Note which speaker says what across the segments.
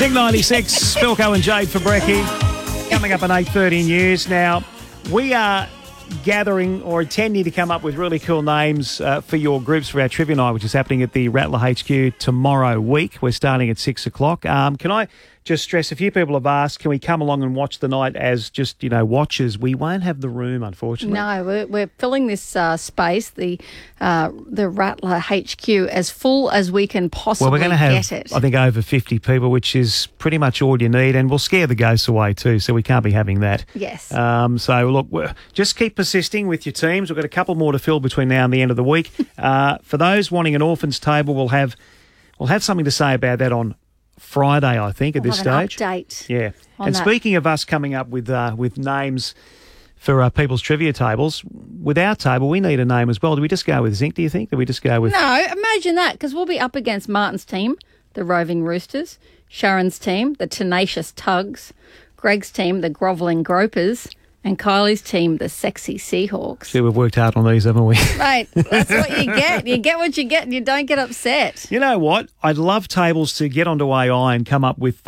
Speaker 1: Zig 96, Philco and Jade Fabrecki. Coming up at 8:30 news. Now, we are gathering or intending to come up with really cool names for your groups for our trivia night, which is happening at the Rattler HQ tomorrow week. We're starting at 6 o'clock. Can I just stress, a few people have asked, can we come along and watch the night as just, watchers? We won't have the room, unfortunately.
Speaker 2: No, we're filling this space, the Rattler HQ, as full as we can possibly
Speaker 1: Well, we're going to have,
Speaker 2: get it.
Speaker 1: I think, over 50 people, which is pretty much all you need, and we'll scare the ghosts away too, so we can't be having that.
Speaker 2: Yes.
Speaker 1: So, look, just keep persisting with your teams. We've got a couple more to fill between now and the end of the week. For those wanting an orphans table, we'll have something to say about that on Friday, I think, at this stage.
Speaker 2: Update.
Speaker 1: Yeah. And speaking of us coming up with names for people's trivia tables, with our table, we need a name as well. Do we just go with Zinc, do you think? Do we just go with...
Speaker 2: No, imagine that, because we'll be up against Martin's team, the Roving Roosters, Sharon's team, the Tenacious Tugs, Greg's team, the Grovelling Gropers, and Kylie's team, the Sexy Seahawks.
Speaker 1: See, we've worked hard on these, haven't we?
Speaker 2: Mate, that's what you get. You get what you get and you don't get upset.
Speaker 1: You know what? I'd love tables to get onto AI and come up with,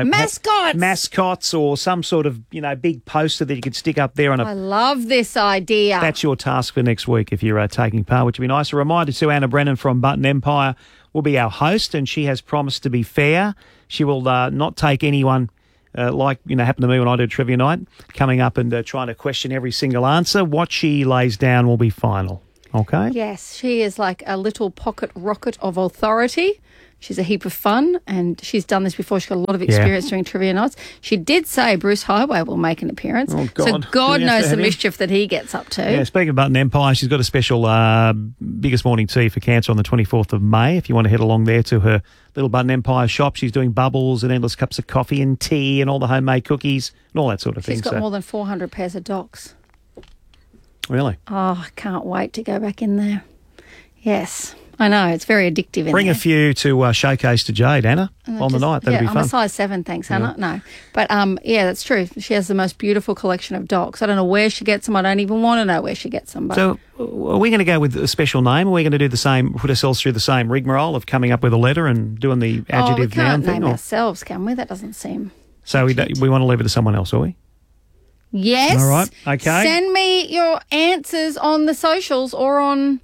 Speaker 1: mascots or some sort of, big poster that you could stick up there.
Speaker 2: I love this idea.
Speaker 1: That's your task for next week if you're taking part, which would be nice. A reminder to Anna Brennan from Button Empire will be our host, and she has promised to be fair. She will not take anyone... happened to me when I did trivia night, coming up and trying to question every single answer. What she lays down will be final. Okay?
Speaker 2: Yes, she is like a little pocket rocket of authority. She's a heap of fun, and she's done this before. She's got a lot of experience doing trivia nights. She did say Bruce Highway will make an appearance.
Speaker 1: Oh, God.
Speaker 2: So God knows the mischief that he gets up to.
Speaker 1: Yeah, speaking of Button Empire, she's got a special biggest morning tea for cancer on the 24th of May. If you want to head along there to her little Button Empire shop, she's doing bubbles and endless cups of coffee and tea and all the homemade cookies and all that sort of thing.
Speaker 2: She's got more than 400 pairs of docks.
Speaker 1: Really?
Speaker 2: Oh, I can't wait to go back in there. Yes. I know, it's very addictive in
Speaker 1: Bring
Speaker 2: there.
Speaker 1: a few to showcase to Jade, Anna, on the night. That'd be fun.
Speaker 2: I'm a size 7, thanks, Anna. No. But, that's true. She has the most beautiful collection of docks. I don't know where she gets them. I don't even want to know where she gets them. But
Speaker 1: so are we going to go with a special name? Are we going to do the same, put ourselves through the same rigmarole of coming up with a letter and doing the adjective noun thing?
Speaker 2: We can't name ourselves, can we? That doesn't seem...
Speaker 1: So we want to leave it to someone else, are we?
Speaker 2: Yes.
Speaker 1: All right, okay.
Speaker 2: Send me your answers on the socials or on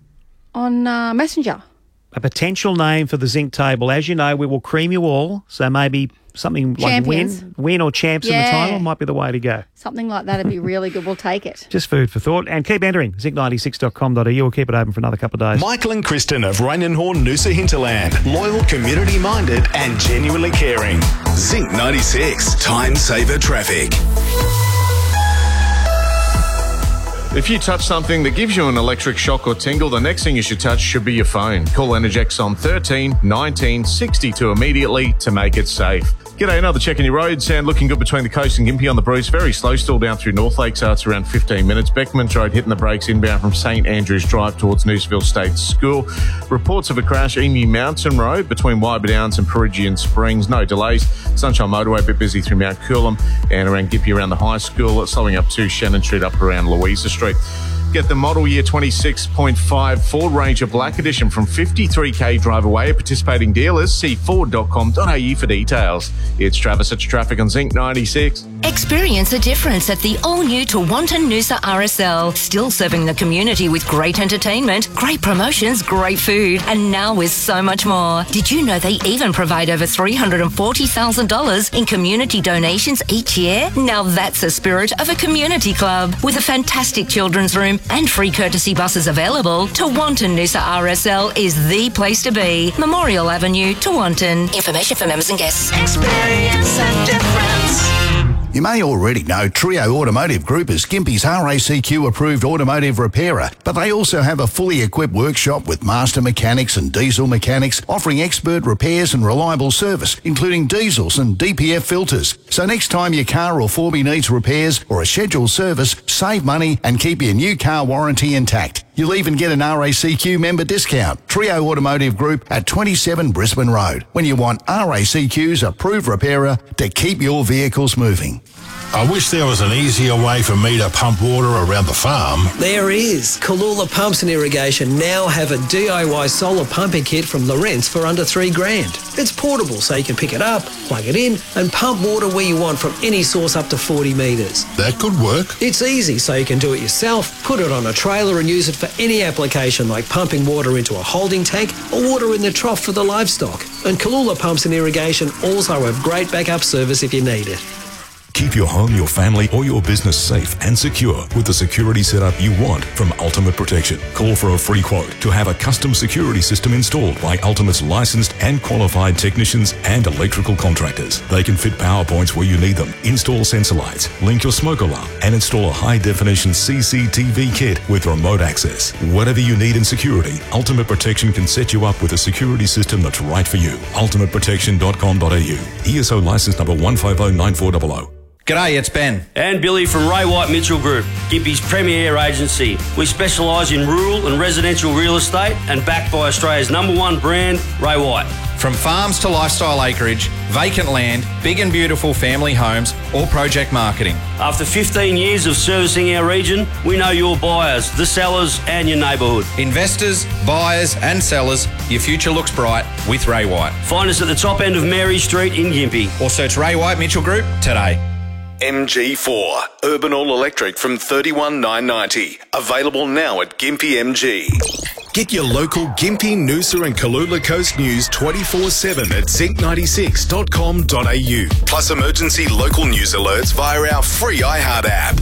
Speaker 2: Messenger.
Speaker 1: A potential name for the Zinc table. As you know, we will cream you all, so maybe something
Speaker 2: Champions.
Speaker 1: like win or champs in the title might be the way to go.
Speaker 2: Something like that would be really good. We'll take it.
Speaker 1: Just food for thought. And keep entering, zinc96.com.au. We'll keep it open for another couple of days.
Speaker 3: Michael and Kristen of Rainenhorn Noosa Hinterland. Loyal, community-minded and genuinely caring. Zinc 96. Time saver traffic.
Speaker 4: If you touch something that gives you an electric shock or tingle, the next thing you should touch should be your phone. Call Energex on 13 19 62 immediately to make it safe. G'day, another check in your roads and looking good between the coast and Gympie on the Bruce. Very slow still down through North Lakes, so it's around 15 minutes. Beckman Road hitting the brakes inbound from St Andrews Drive towards Nooseville State School. Reports of a crash Emu Mountain Road between Wyber Downs and Peregian Springs. No delays. Sunshine Motorway a bit busy through Mount Coolum and around Gympie around the high school. Slowing up to Shannon Street up around Louisa Street. Get the model year 26.5 Ford Ranger Black Edition from 53k drive away at participating dealers. See ford.com.au for details. It's Travis at Traffic on Zinc 96.
Speaker 5: Experience a difference at the all-new Tewantin Noosa RSL. Still serving the community with great entertainment, great promotions, great food, and now with so much more. Did you know they even provide over $340,000 in community donations each year? Now that's the spirit of a community club. With a fantastic children's room and free courtesy buses available, Tewantin Noosa RSL is the place to be. Memorial Avenue, Tewantin. Information for members and guests.
Speaker 6: Experience a difference.
Speaker 7: You may already know Trio Automotive Group is Gympie's RACQ approved automotive repairer, but they also have a fully equipped workshop with master mechanics and diesel mechanics offering expert repairs and reliable service, including diesels and DPF filters. So next time your car or 4B needs repairs or a scheduled service, save money and keep your new car warranty intact. You'll even get an RACQ member discount. Trio Automotive Group at 27 Brisbane Road. When you want RACQ's approved repairer to keep your vehicles moving.
Speaker 8: I wish there was an easier way for me to pump water around the farm.
Speaker 9: There is. Kalula Pumps and Irrigation now have a DIY solar pumping kit from Lawrence for under $3,000. It's portable, so you can pick it up, plug it in, and pump water where you want from any source up to 40 metres.
Speaker 8: That could work.
Speaker 9: It's easy, so you can do it yourself, put it on a trailer and use it for any application like pumping water into a holding tank or water in the trough for the livestock. And Kalula Pumps and Irrigation also have great backup service if you need it.
Speaker 10: Keep your home, your family or your business safe and secure with the security setup you want from Ultimate Protection. Call for a free quote to have a custom security system installed by Ultimate's licensed and qualified technicians and electrical contractors. They can fit power points where you need them, install sensor lights, link your smoke alarm and install a high-definition CCTV kit with remote access. Whatever you need in security, Ultimate Protection can set you up with a security system that's right for you. ultimateprotection.com.au. ESO license number 1509400.
Speaker 11: G'day, it's Ben.
Speaker 12: And Billy from Ray White Mitchell Group, Gympie's premier agency. We specialise in rural and residential real estate and backed by Australia's #1 brand, Ray White.
Speaker 11: From farms to lifestyle acreage, vacant land, big and beautiful family homes, or project marketing.
Speaker 12: After 15 years of servicing our region, we know your buyers, the sellers and your neighbourhood.
Speaker 11: Investors, buyers and sellers, your future looks bright with Ray White.
Speaker 12: Find us at the top end of Mary Street in Gympie.
Speaker 11: Or search Ray White Mitchell Group today.
Speaker 3: MG4, urban all-electric from $31,990. Available now at Gympie MG. Get your local Gympie, Noosa and Kalula Coast news 24/7 at zinc96.com.au. Plus emergency local news alerts via our free iHeart app.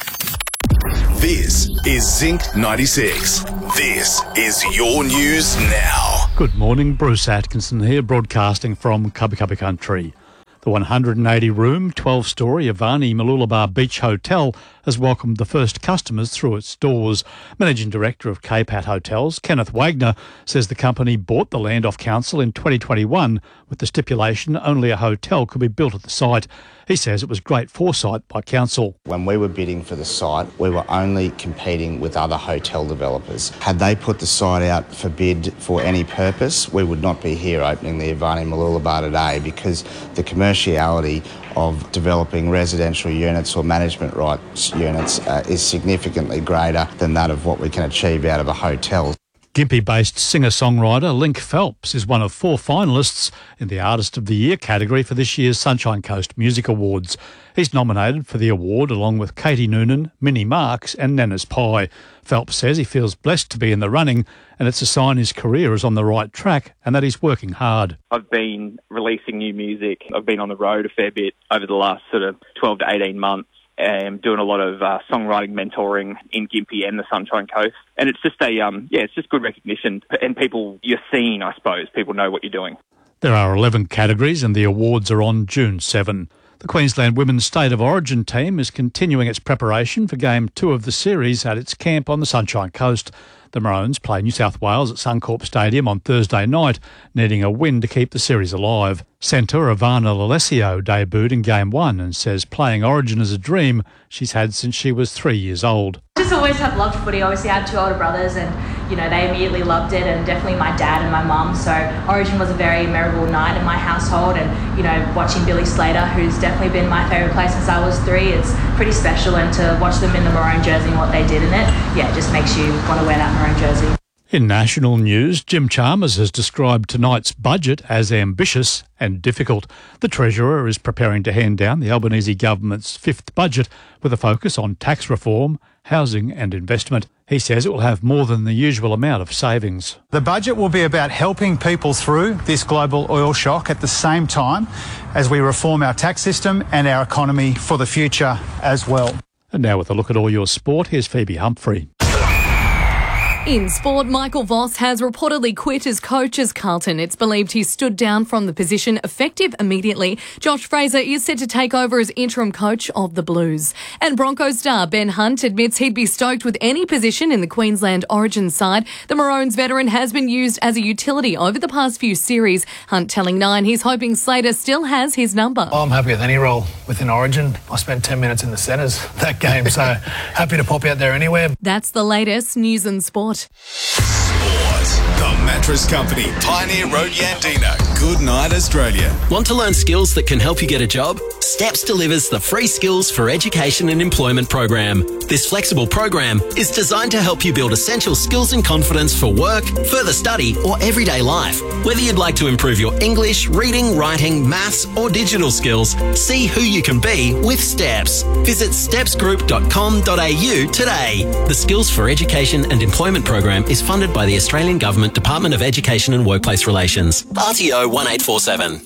Speaker 3: This is Zinc 96. This is your news now.
Speaker 13: Good morning, Bruce Atkinson here, broadcasting from Cubby Cubby Country. The 180-room, 12-storey Avani Mooloolaba Beach Hotel has welcomed the first customers through its doors. Managing Director of K-Pat Hotels, Kenneth Wagner, says the company bought the land off council in 2021 with the stipulation only a hotel could be built at the site. He says it was great foresight by council.
Speaker 14: When we were bidding for the site, we were only competing with other hotel developers. Had they put the site out for bid for any purpose, we would not be here opening the Avani Mooloolaba today, because the commerciality of developing residential units or management rights units is significantly greater than that of what we can achieve out of a hotel.
Speaker 13: Gympie-based singer-songwriter Link Phelps is one of 4 finalists in the Artist of the Year category for this year's Sunshine Coast Music Awards. He's nominated for the award along with Katie Noonan, Minnie Marks and Nennis Pye. Phelps says he feels blessed to be in the running and it's a sign his career is on the right track and that he's working hard.
Speaker 15: I've been releasing new music. I've been on the road a fair bit over the last sort of 12 to 18 months. Doing a lot of songwriting mentoring in Gympie and the Sunshine Coast. And it's just it's just good recognition. And people, you're seen, I suppose. People know what you're doing.
Speaker 13: There are 11 categories and the awards are on June 7. The Queensland Women's State of Origin team is continuing its preparation for Game 2 of the series at its camp on the Sunshine Coast. The Maroons play New South Wales at Suncorp Stadium on Thursday night, needing a win to keep the series alive. Centre Ivana Lalesio debuted in Game 1 and says playing Origin is a dream she's had since she was 3 years old.
Speaker 16: Just always have loved footy. Obviously I had 2 older brothers and, they immediately loved it, and definitely my dad and my mum. So Origin was a very memorable night in my household, and, watching Billy Slater, who's definitely been my favourite player since I was 3, it's pretty special, and to watch them in the maroon jersey and what they did in it, it just makes you want to wear that maroon jersey.
Speaker 13: In national news, Jim Chalmers has described tonight's budget as ambitious and difficult. The Treasurer is preparing to hand down the Albanese government's 5th budget with a focus on tax reform, housing and investment. He says it will have more than the usual amount of savings.
Speaker 17: The budget will be about helping people through this global oil shock at the same time as we reform our tax system and our economy for the future as well.
Speaker 13: And now with a look at all your sport, here's Phoebe Humphrey.
Speaker 18: In sport, Michael Voss has reportedly quit as coach as Carlton. It's believed he stood down from the position effective immediately. Josh Fraser is set to take over as interim coach of the Blues. And Broncos star Ben Hunt admits he'd be stoked with any position in the Queensland Origin side. The Maroons veteran has been used as a utility over the past few series. Hunt telling Nine he's hoping Slater still has his number.
Speaker 19: I'm happy with any role within Origin. I spent 10 minutes in the centres that game, so happy to pop out there anywhere.
Speaker 18: That's the latest news and sport.
Speaker 3: Sport. The Mattress Company, Pioneer Road, Yandina. Good night, Australia.
Speaker 20: Want to learn skills that can help you get a job? STEPS delivers the free Skills for Education and Employment program. This flexible program is designed to help you build essential skills and confidence for work, further study, or everyday life. Whether you'd like to improve your English, reading, writing, maths, or digital skills, see who you can be with STEPS. Visit stepsgroup.com.au today. The Skills for Education and Employment program is funded by the Australian Government Department of Education and Workplace Relations. RTO 1847.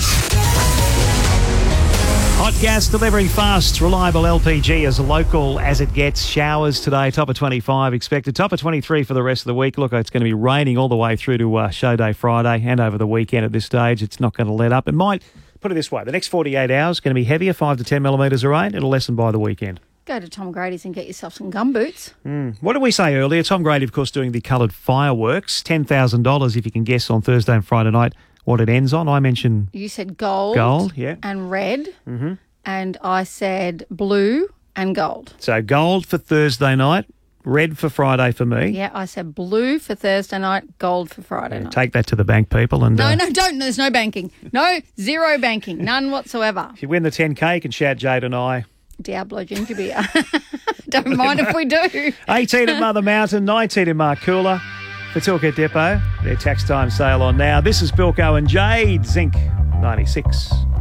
Speaker 1: Hot gas delivering fast, reliable LPG as local as it gets. Showers today, top of 25 expected, top of 23 for the rest of the week. Look, it's going to be raining all the way through to show day Friday and over the weekend at this stage. It's not going to let up. It might, put it this way, the next 48 hours going to be heavier, 5 to 10 millimetres of rain. It'll lessen by the weekend.
Speaker 2: Go to Tom Grady's and get yourself some gumboots.
Speaker 1: What did we say earlier? Tom Grady, of course, doing the coloured fireworks. $10,000 if you can guess on Thursday and Friday night what it ends on. I mentioned...
Speaker 2: You said gold.
Speaker 1: Gold, yeah.
Speaker 2: And red. Mm-hmm. And I said blue and gold.
Speaker 1: So gold for Thursday night, red for Friday for me.
Speaker 2: Yeah, I said blue for Thursday night, gold for Friday night.
Speaker 1: Take that to the bank, people. And
Speaker 2: No, don't. There's no banking. No, zero banking. None whatsoever.
Speaker 1: If you win the 10K, you can shout Jade and I.
Speaker 2: Diablo ginger beer. Don't mind if we do.
Speaker 1: 18 at Mother Mountain, 19 in Markoola. The Toolkit Depot, their tax time sale on now. This is Bilko and Jade, Zinc 96.